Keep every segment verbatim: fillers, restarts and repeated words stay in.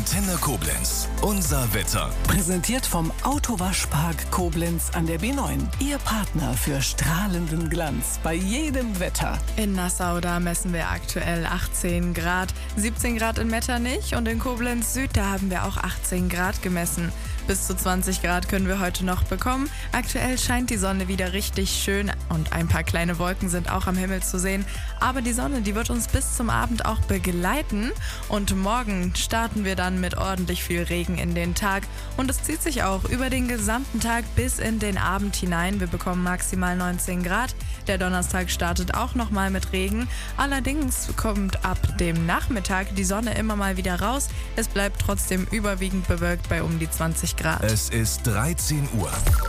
Antenne Koblenz. Unser Wetter. Präsentiert vom Autowaschpark Koblenz an der B neun. Ihr Partner für strahlenden Glanz bei jedem Wetter. In Nassau, da messen wir aktuell achtzehn Grad. siebzehn Grad in Metternich und in Koblenz Süd, da haben wir auch achtzehn Grad gemessen. Bis zu zwanzig Grad können wir heute noch bekommen. Aktuell scheint die Sonne wieder richtig schön und ein paar kleine Wolken sind auch am Himmel zu sehen. Aber die Sonne, die wird uns bis zum Abend auch begleiten. Und morgen starten wir dann mit ordentlich viel Regen in den Tag. Und es zieht sich auch über den gesamten Tag bis in den Abend hinein. Wir bekommen maximal neunzehn Grad. Der Donnerstag startet auch nochmal mit Regen. Allerdings kommt ab dem Nachmittag die Sonne immer mal wieder raus. Es bleibt trotzdem überwiegend bewölkt bei um die zwanzig Grad. Es ist dreizehn Uhr.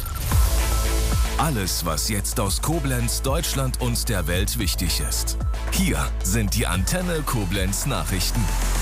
Alles, was jetzt aus Koblenz, Deutschland und der Welt wichtig ist. Hier sind die Antenne Koblenz Nachrichten.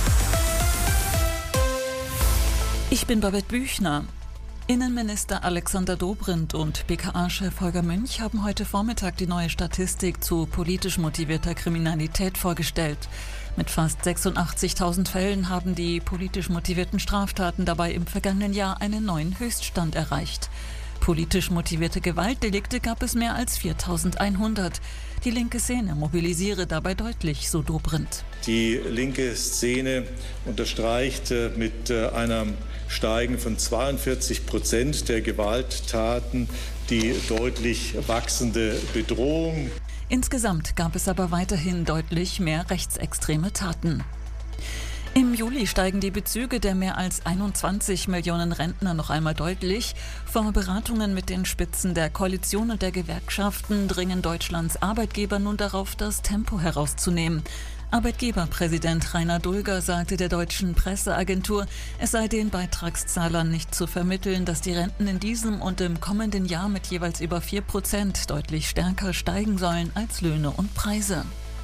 Ich bin Babette Büchner. Innenminister Alexander Dobrindt und B K A-Chef Holger Münch haben heute Vormittag die neue Statistik zu politisch motivierter Kriminalität vorgestellt. Mit fast sechsundachtzigtausend Fällen haben die politisch motivierten Straftaten dabei im vergangenen Jahr einen neuen Höchststand erreicht. Politisch motivierte Gewaltdelikte gab es mehr als viertausendeinhundert. Die linke Szene mobilisiere dabei deutlich, so Dobrindt. Die linke Szene unterstreicht mit einem Steigen von zweiundvierzig Prozent der Gewalttaten die deutlich wachsende Bedrohung. Insgesamt gab es aber weiterhin deutlich mehr rechtsextreme Taten. Im Juli steigen die Bezüge der mehr als einundzwanzig Millionen Rentner noch einmal deutlich. Vor Beratungen mit den Spitzen der Koalition und der Gewerkschaften dringen Deutschlands Arbeitgeber nun darauf, das Tempo herauszunehmen. Arbeitgeberpräsident Rainer Dulger sagte der deutschen Presseagentur, es sei den Beitragszahlern nicht zu vermitteln, dass die Renten in diesem und im kommenden Jahr mit jeweils über vier Prozent deutlich stärker steigen sollen als Löhne und Preise.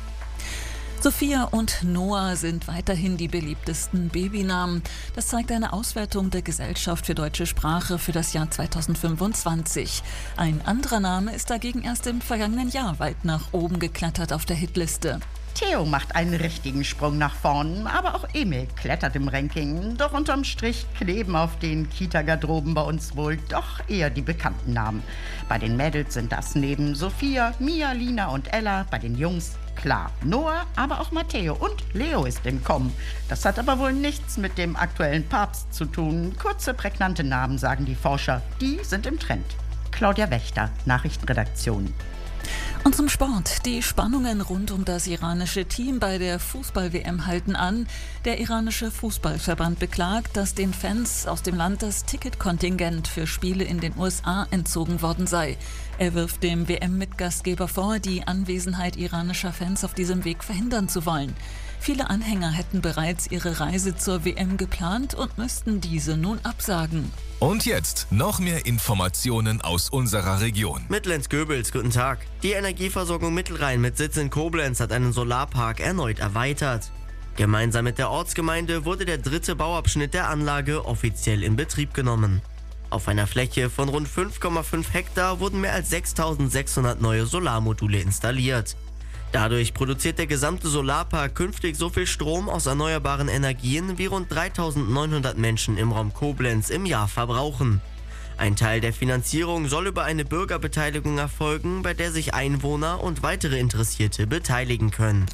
Sophia und Noah sind weiterhin die beliebtesten Babynamen. Das zeigt eine Auswertung der Gesellschaft für deutsche Sprache für das Jahr zweitausendfünfundzwanzig. Ein anderer Name ist dagegen erst im vergangenen Jahr weit nach oben geklettert auf der Hitliste. Theo macht einen richtigen Sprung nach vorn, aber auch Emil klettert im Ranking. Doch unterm Strich kleben auf den Kita-Garderoben bei uns wohl doch eher die bekannten Namen. Bei den Mädels sind das neben Sophia, Mia, Lina und Ella, bei den Jungs klar Noah, aber auch Matteo und Leo ist im Kommen. Das hat aber wohl nichts mit dem aktuellen Papst zu tun. Kurze, prägnante Namen, sagen die Forscher, die sind im Trend. Claudia Wächter, Nachrichtenredaktion. Und zum Sport. Die Spannungen rund um das iranische Team bei der Fußball-W M halten an. Der iranische Fußballverband beklagt, dass den Fans aus dem Land das Ticketkontingent für Spiele in den U S A entzogen worden sei. Er wirft dem W M-Mitgastgeber vor, die Anwesenheit iranischer Fans auf diesem Weg verhindern zu wollen. Viele Anhänger hätten bereits ihre Reise zur W M geplant und müssten diese nun absagen. Und jetzt noch mehr Informationen aus unserer Region. Mittellenz-Göbels, guten Tag. Die Energieversorgung Mittelrhein mit Sitz in Koblenz hat einen Solarpark erneut erweitert. Gemeinsam mit der Ortsgemeinde wurde der dritte Bauabschnitt der Anlage offiziell in Betrieb genommen. Auf einer Fläche von rund fünf Komma fünf Hektar wurden mehr als sechstausendsechshundert neue Solarmodule installiert. Dadurch produziert der gesamte Solarpark künftig so viel Strom aus erneuerbaren Energien wie rund dreitausendneunhundert Menschen im Raum Koblenz im Jahr verbrauchen. Ein Teil der Finanzierung soll über eine Bürgerbeteiligung erfolgen, bei der sich Einwohner und weitere Interessierte beteiligen können.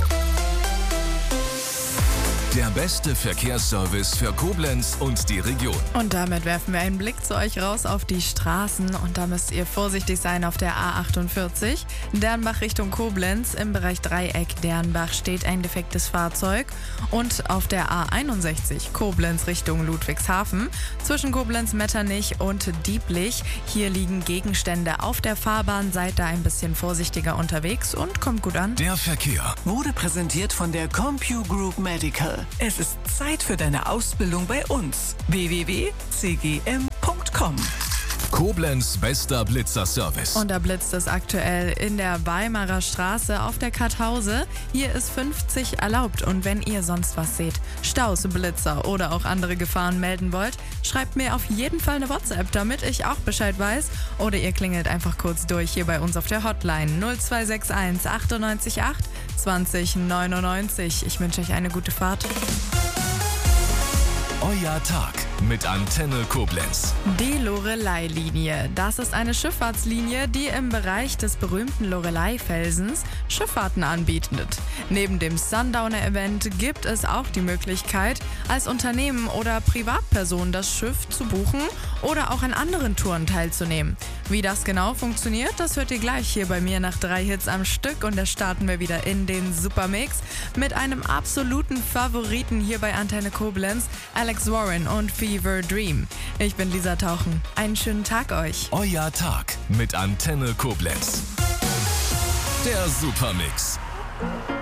Der beste Verkehrsservice für Koblenz und die Region. Und damit werfen wir einen Blick zu euch raus auf die Straßen. Und da müsst ihr vorsichtig sein auf der A achtundvierzig. Dernbach Richtung Koblenz. Im Bereich Dreieck Dernbach steht ein defektes Fahrzeug. Und auf der A einundsechzig Koblenz Richtung Ludwigshafen. Zwischen Koblenz, Metternich und Dieblich. Hier liegen Gegenstände auf der Fahrbahn. Seid da ein bisschen vorsichtiger unterwegs und kommt gut an. Der Verkehr wurde präsentiert von der CompuGroup Medical. Es ist Zeit für deine Ausbildung bei uns. w w w punkt c g m punkt com. Koblenz bester Blitzerservice. Und da blitzt es aktuell in der Weimarer Straße auf der Karthause. Hier ist fünfzig erlaubt. Und wenn ihr sonst was seht, Staus, Blitzer oder auch andere Gefahren melden wollt, schreibt mir auf jeden Fall eine WhatsApp, damit ich auch Bescheid weiß. Oder ihr klingelt einfach kurz durch hier bei uns auf der Hotline null zwei sechs eins achtundneunzig acht zwanzig neunundneunzig. Ich wünsche euch eine gute Fahrt. Euer Tag mit Antenne Koblenz. Die Lorelei-Linie. Das ist eine Schifffahrtslinie, die im Bereich des berühmten Lorelei-Felsens Schifffahrten anbietet. Neben dem Sundowner-Event gibt es auch die Möglichkeit, als Unternehmen oder Privatperson das Schiff zu buchen oder auch an anderen Touren teilzunehmen. Wie das genau funktioniert, das hört ihr gleich hier bei mir nach drei Hits am Stück, und da starten wir wieder in den Supermix mit einem absoluten Favoriten hier bei Antenne Koblenz, Alex Warren und Fever Dream. Ich bin Lisa Tauchen. Einen schönen Tag euch. Euer Tag mit Antenne Koblenz. Der Supermix.